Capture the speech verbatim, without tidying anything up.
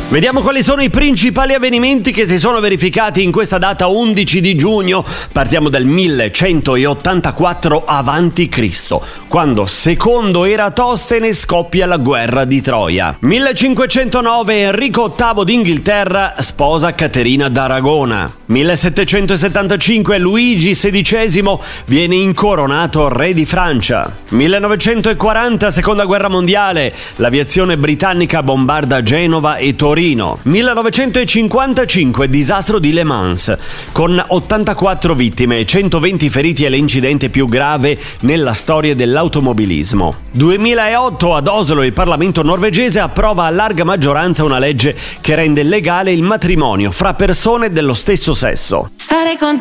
Vediamo quali sono i principali avvenimenti che si sono verificati in questa data undici di giugno. Partiamo dal millecentottantaquattro avanti Cristo, quando secondo Eratostene scoppia la guerra di Troia. millecinquecentonove Enrico ottavo d'Inghilterra sposa Caterina d'Aragona. millesettecentosettantacinque Luigi sedicesimo viene incoronato re di Francia. millenovecentoquaranta Seconda guerra mondiale, l'aviazione britannica bombarda Genova e Torino. millenovecentocinquantacinque disastro di Le Mans, con ottantaquattro vittime e centoventi feriti e l'incidente più grave nella storia dell'automobilismo. duemilaotto ad Oslo il Parlamento norvegese approva a larga maggioranza una legge che rende legale il matrimonio fra persone dello stesso sesso. Stare con